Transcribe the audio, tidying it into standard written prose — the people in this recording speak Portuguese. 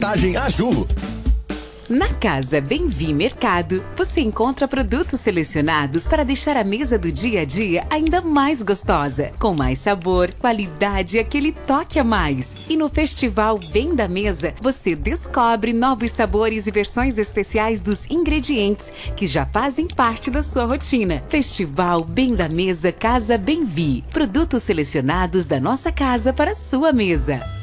Portagem Aju. Na Casa Bem-Vi Mercado, você encontra produtos selecionados para deixar a mesa do dia a dia ainda mais gostosa, com mais sabor, qualidade e aquele toque a mais. E no Festival Bem da Mesa, você descobre novos sabores e versões especiais dos ingredientes que já fazem parte da sua rotina. Festival Bem da Mesa Casa Bem-Vi. Produtos selecionados da nossa casa para a sua mesa.